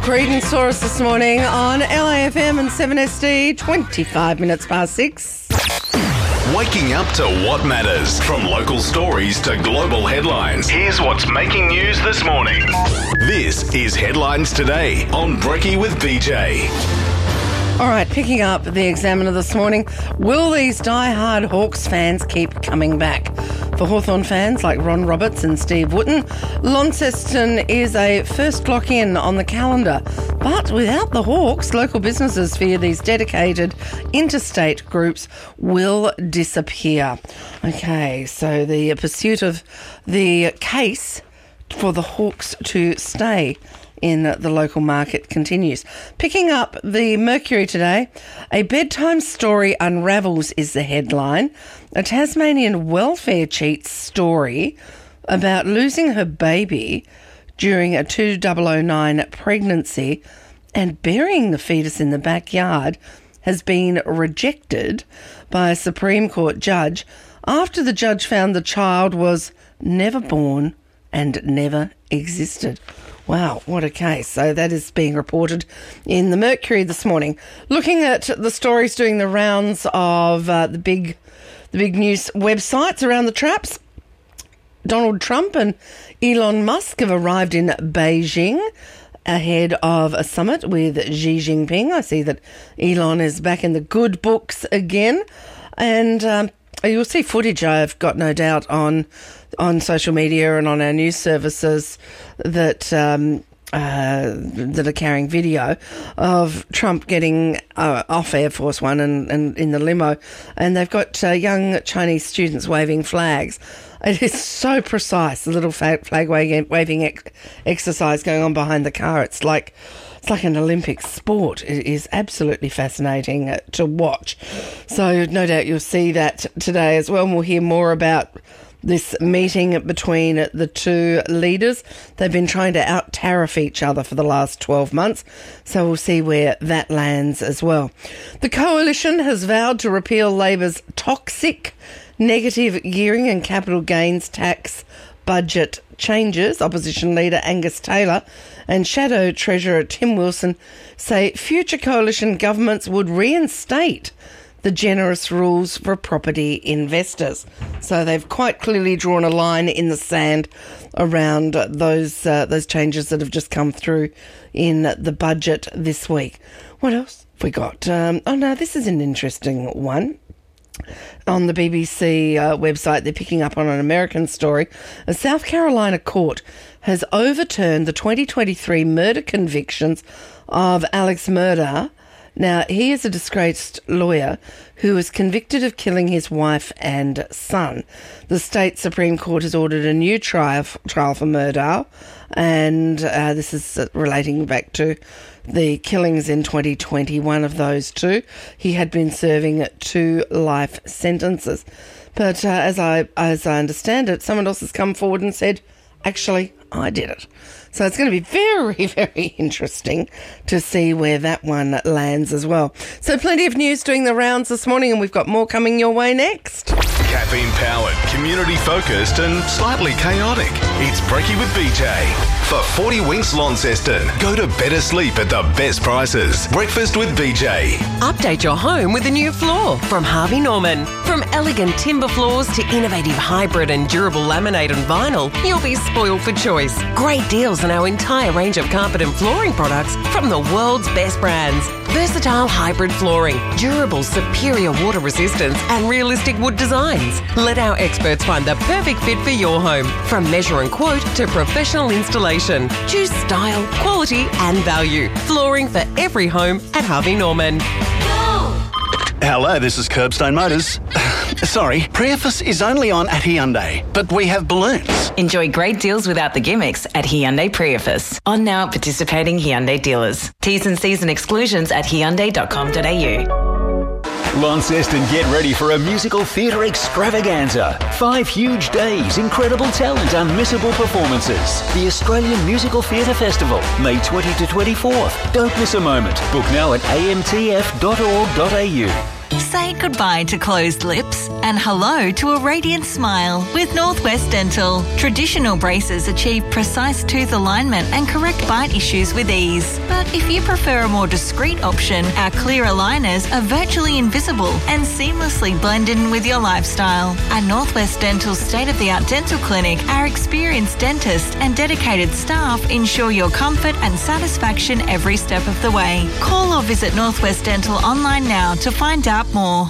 Creedence saw us this morning on LAFM and 7SD, 25 minutes past 6. Waking up to what matters. From local stories to global headlines. Here's what's making news this morning. This is Headlines Today on Brekkie with BJ. All right, picking up the Examiner this morning. Will these die-hard Hawks fans keep coming back? For Hawthorn fans like Ron Roberts and Steve Wooten, Launceston is a first lock-in on the calendar. But without the Hawks, local businesses fear these dedicated interstate groups will disappear. Okay, so the pursuit of the case for the Hawks to stay in the local market continues. Picking up the Mercury today, a bedtime story unravels is the headline. A Tasmanian welfare cheat's story about losing her baby during a 2009 pregnancy and burying the fetus in the backyard has been rejected by a Supreme Court judge after the judge found the child was never born and never existed. Wow, what a case. So that is being reported in the Mercury this morning. Looking at the stories doing the rounds of the big news websites around the traps, Donald Trump and Elon Musk have arrived in Beijing ahead of a summit with Xi Jinping. I see that Elon is back in the good books again. And you'll see footage, I've got no doubt, on social media and on our news services that are carrying video of Trump getting off Air Force One and in the limo, and they've got young Chinese students waving flags. It is so precise, the little flag waving exercise going on behind the car. It's like an Olympic sport. It is absolutely fascinating to watch. So no doubt you'll see that today as well, and we'll hear more about this meeting between the two leaders. They've been trying to out-tariff each other for the last 12 months, so we'll see where that lands as well. The Coalition has vowed to repeal Labor's toxic negative gearing and capital gains tax budget changes. Opposition leader Angus Taylor and Shadow Treasurer Tim Wilson say future coalition governments would reinstate the generous rules for property investors. So they've quite clearly drawn a line in the sand around those changes that have just come through in the budget this week. What else have we got? This is an interesting one. On the BBC website, they're picking up on an American story. A South Carolina court has overturned the 2023 murder convictions of Alex Murdaugh. Now, he is a disgraced lawyer who was convicted of killing his wife and son. The state Supreme Court has ordered a new trial for Murdaugh, and this is relating back to the killings in 2020, one of those two. He had been serving 2 life sentences. But as I understand it, someone else has come forward and said, actually, I did it. So it's going to be very, very interesting to see where that one lands as well. So plenty of news doing the rounds this morning, and we've got more coming your way next. Caffeine-powered, community-focused and slightly chaotic. It's Brekkie with BJ. For 40 Winks Launceston, go to better sleep at the best prices. Breakfast with BJ. Update your home with a new floor from Harvey Norman. From elegant timber floors to innovative hybrid and durable laminate and vinyl, you'll be spoiled for choice. Great deals on our entire range of carpet and flooring products from the world's best brands. Versatile hybrid flooring, durable superior water resistance and realistic wood designs. Let our experts find the perfect fit for your home. From measure and quote to professional installation. Choose style, quality and value. Flooring for every home at Harvey Norman. Hello, this is Curbstone Motors. Sorry, Priefus is only on at Hyundai, but we have balloons. Enjoy great deals without the gimmicks at Hyundai Priefus. On now at participating Hyundai dealers. T's and C's and exclusions at hyundai.com.au. Launceston, get ready for a musical theatre extravaganza. 5 huge days, incredible talent, unmissable performances. The Australian Musical Theatre Festival, May 20 to 24th. Don't miss a moment. Book now at amtf.org.au. Say goodbye to closed lips and hello to a radiant smile with Northwest Dental. Traditional braces achieve precise tooth alignment and correct bite issues with ease. But if you prefer a more discreet option, our clear aligners are virtually invisible and seamlessly blend in with your lifestyle. At Northwest Dental's state-of-the-art dental clinic, our experienced dentists and dedicated staff ensure your comfort and satisfaction every step of the way. Call or visit Northwest Dental online now to find out more.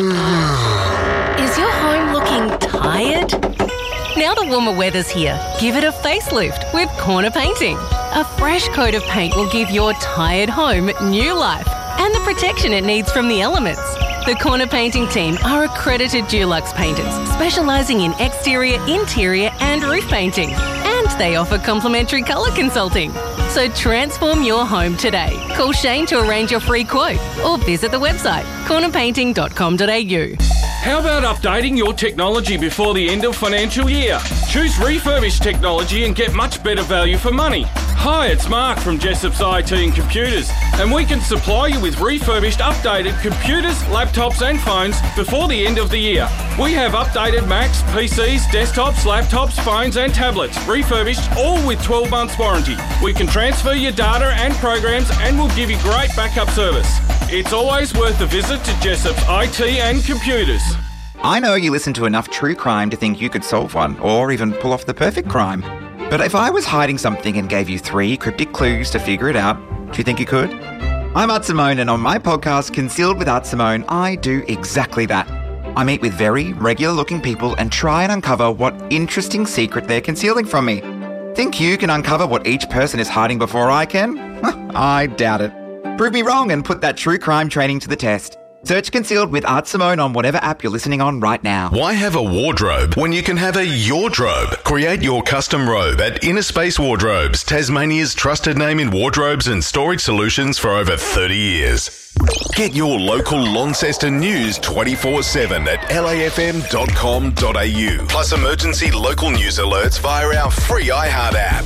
Is your home looking tired? Now the warmer weather's here, give it a facelift with Corner Painting. A fresh coat of paint will give your tired home new life and the protection it needs from the elements. The Corner Painting team are accredited Dulux painters, specialising in exterior, interior and roof painting. And they offer complimentary colour consulting. So transform your home today. Call Shane to arrange your free quote or visit the website cornerpainting.com.au. How about updating your technology before the end of financial year? Choose refurbished technology and get much better value for money. Hi, it's Mark from Jessop's IT and Computers, and we can supply you with refurbished, updated computers, laptops and phones before the end of the year. We have updated Macs, PCs, desktops, laptops, phones and tablets, refurbished, all with 12 months warranty. We can transfer your data and programs and we'll give you great backup service. It's always worth a visit to Jessop's IT and Computers. I know you listen to enough true crime to think you could solve one, or even pull off the perfect crime. But if I was hiding something and gave you 3 cryptic clues to figure it out, do you think you could? I'm Art Simone, and on my podcast, Concealed with Art Simone, I do exactly that. I meet with very regular-looking people and try and uncover what interesting secret they're concealing from me. Think you can uncover what each person is hiding before I can? I doubt it. Prove me wrong and put that true crime training to the test. Search Concealed with Art Simone on whatever app you're listening on right now. Why have a wardrobe when you can have a Yordrobe? Create your custom robe at Inner Space Wardrobes, Tasmania's trusted name in wardrobes and storage solutions for over 30 years. Get your local Launceston news 24/7 at lafm.com.au. Plus emergency local news alerts via our free iHeart app.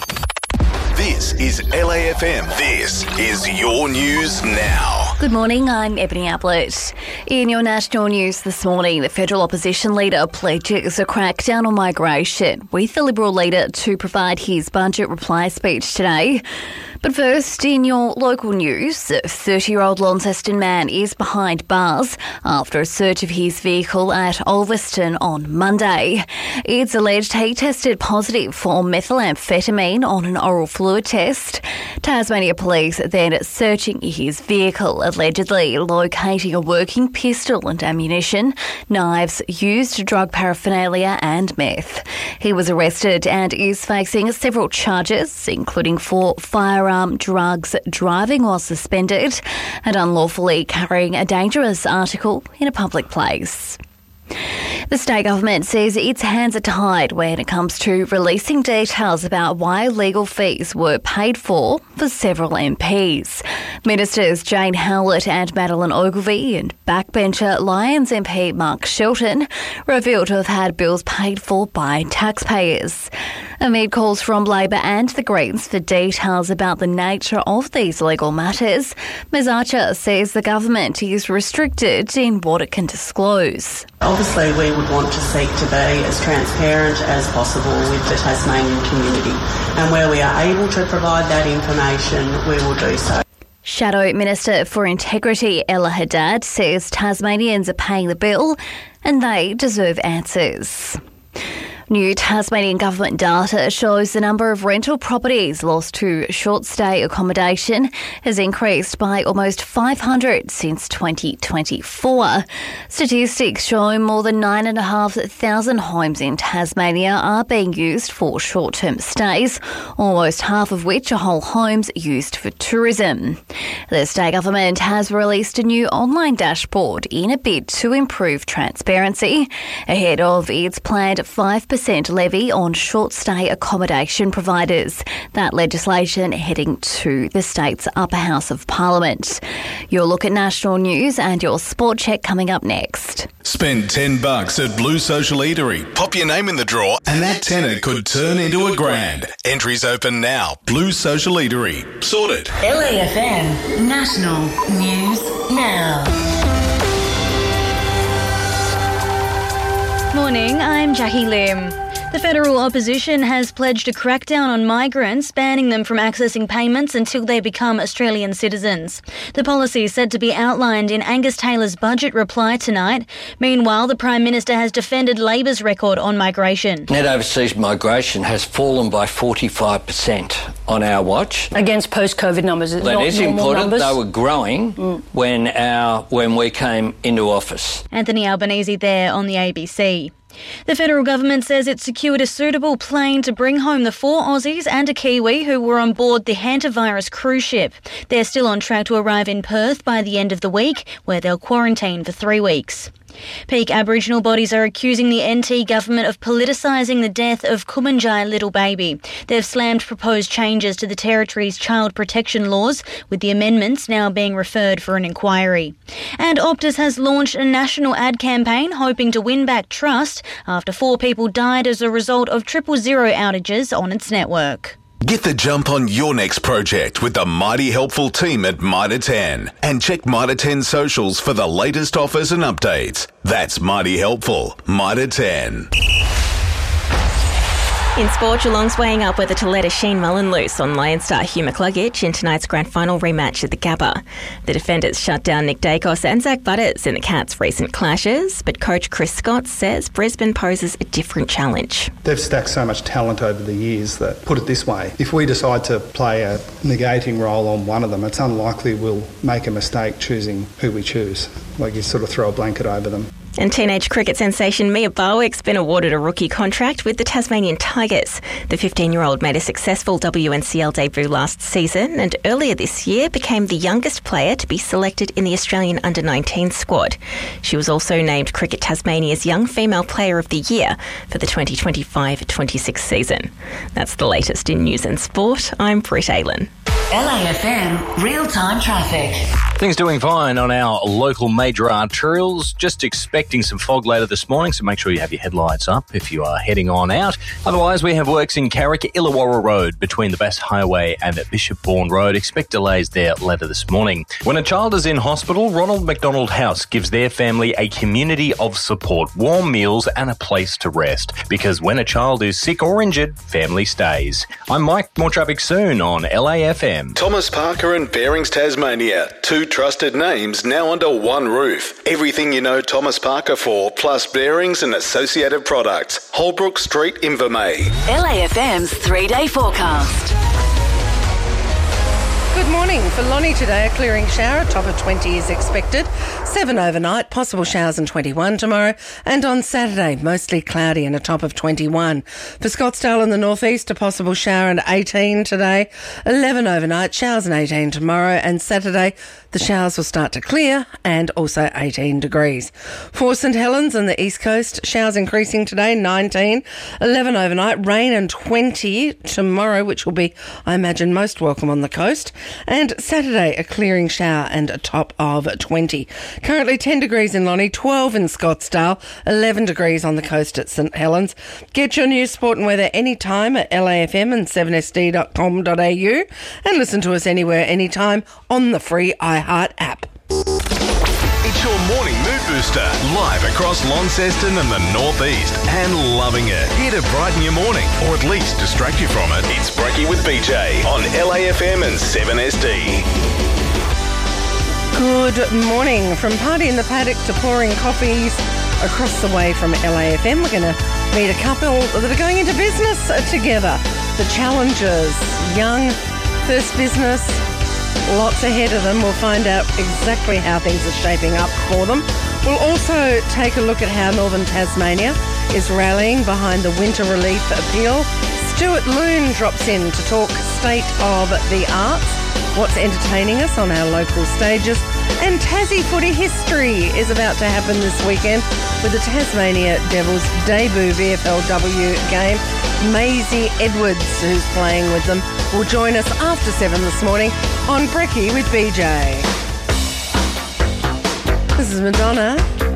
This is LAFM. This is your news now. Good morning, I'm Ebony Ablett. In your national news this morning, the federal opposition leader pledges a crackdown on migration, with the Liberal leader to provide his budget reply speech today. But first, in your local news, a 30-year-old Launceston man is behind bars after a search of his vehicle at Ulverston on Monday. It's alleged he tested positive for methamphetamine on an oral fluid test. Tasmania police then searching his vehicle, allegedly locating a working pistol and ammunition, knives, used drug paraphernalia and meth. He was arrested and is facing several charges, including for firearm, drugs, driving while suspended, and unlawfully carrying a dangerous article in a public place. The state government says its hands are tied when it comes to releasing details about why legal fees were paid for several MPs. Ministers Jane Howlett and Madeline Ogilvie and backbencher Lions MP Mark Shelton revealed to have had bills paid for by taxpayers. Amid calls from Labor and the Greens for details about the nature of these legal matters, Ms Archer says the government is restricted in what it can disclose. Obviously, we would want to seek to be as transparent as possible with the Tasmanian community, and where we are able to provide that information, we will do so. Shadow Minister for Integrity Ella Haddad says Tasmanians are paying the bill and they deserve answers. New Tasmanian government data shows the number of rental properties lost to short-stay accommodation has increased by almost 500 since 2024. Statistics show more than 9,500 homes in Tasmania are being used for short-term stays, almost half of which are whole homes used for tourism. The state government has released a new online dashboard in a bid to improve transparency ahead of its planned 5% levy on short-stay accommodation providers. That legislation heading to the state's upper house of Parliament. Your look at national news and your sport check coming up next. Spend $10 at Blue Social Eatery. Pop your name in the draw and that tenner could turn into $1,000. Entries open now. Blue Social Eatery. Sorted. LAFM National News Now. Morning, I'm Jackie Lim. The federal opposition has pledged a crackdown on migrants, banning them from accessing payments until they become Australian citizens. The policy is said to be outlined in Angus Taylor's budget reply tonight. Meanwhile, the Prime Minister has defended Labor's record on migration. Net overseas migration has fallen by 45% on our watch. Against post-COVID numbers. That is important. They were growing when we came into office. Anthony Albanese there on the ABC. The federal government says it secured a suitable plane to bring home the 4 Aussies and a Kiwi who were on board the hantavirus cruise ship. They're still on track to arrive in Perth by the end of the week, where they'll quarantine for 3 weeks. Peak Aboriginal bodies are accusing the NT government of politicising the death of Kumanjai little baby. They've slammed proposed changes to the territory's child protection laws, with the amendments now being referred for an inquiry. And Optus has launched a national ad campaign hoping to win back trust after 4 people died as a result of 000 outages on its network. Get the jump on your next project with the mighty helpful team at Mitre 10 and check Mitre 10 socials for the latest offers and updates. That's mighty helpful. Mitre 10. In sport, Geelong's weighing up whether to let a Shane Mullen loose on Lion star Hugh McCluggage in tonight's grand final rematch at the Gabba. The defenders shut down Nick Dacos and Zach Butters in the Cats' recent clashes, but coach Chris Scott says Brisbane poses a different challenge. They've stacked so much talent over the years that, put it this way, if we decide to play a negating role on one of them, it's unlikely we'll make a mistake choosing who we choose. Like you sort of throw a blanket over them. And teenage cricket sensation Mia Barwick's been awarded a rookie contract with the Tasmanian Tigers. The 15-year-old made a successful WNCL debut last season and earlier this year became the youngest player to be selected in the Australian Under-19 squad. She was also named Cricket Tasmania's Young Female Player of the Year for the 2025-26 season. That's the latest in news and sport. I'm Britt Aylan. LAFM real-time traffic. Things doing fine on our local major arterials. Just expecting some fog later this morning, so make sure you have your headlights up if you are heading on out. Otherwise, we have works in Carrick, Illawarra Road between the Bass Highway and Bishop Bourne Road. Expect delays there later this morning. When a child is in hospital, Ronald McDonald House gives their family a community of support, warm meals and a place to rest. Because when a child is sick or injured, family stays. I'm Mike. More traffic soon on LAFM. Thomas Parker and Bearings Tasmania. 2 trusted names now under one roof. Everything you know Thomas Parker for, plus bearings and associated products. Holbrook Street, Invermay. LAFM's 3-day forecast. Good morning. For Lonnie today, a clearing shower, top of 20 is expected. 7 overnight, possible showers and 21 tomorrow. And on Saturday, mostly cloudy and a top of 21. For Scottsdale in the northeast, a possible shower and 18 today. 11 overnight, showers and 18 tomorrow. And Saturday, the showers will start to clear and also 18 degrees. For St Helens and the east coast, showers increasing today, 19. 11 overnight, rain and 20 tomorrow, which will be, I imagine, most welcome on the coast. And Saturday, a clearing shower and a top of 20. Currently 10 degrees in Lonnie, 12 in Scottsdale, 11 degrees on the coast at St Helens. Get your news, sport and weather anytime at LAFM and 7sd.com.au and listen to us anywhere, anytime on the free iHeart app. It's your morning mood booster, live across Launceston and the northeast, and loving it. Here to brighten your morning, or at least distract you from it. It's Brekkie with BJ on LAFM and 7SD. Good morning. From party in the paddock to pouring coffees across the way from LAFM, we're going to meet a couple that are going into business together. The Challengers, young, first business, lots ahead of them. We'll find out exactly how things are shaping up for them. We'll also take a look at how Northern Tasmania is rallying behind the winter relief appeal. Stuart Loon drops in to talk state of the arts, what's entertaining us on our local stages, and Tassie footy history is about to happen this weekend with the Tasmania Devils debut VFLW game. Maisie Edwards, who's playing with them, will join us after 7 this morning on Brekkie with BJ. This is Madonna.